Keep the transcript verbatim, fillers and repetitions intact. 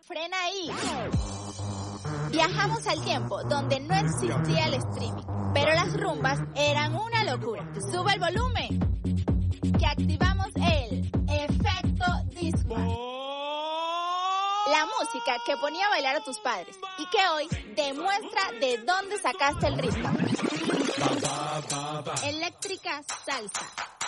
frena ahí. Viajamos al tiempo donde no existía el streaming, pero las rumbas eran una locura. Sube el volumen, que activamos el efecto disco. La música que ponía a bailar a tus padres y que hoy demuestra de dónde sacaste el ritmo. Eléctrica Salsa.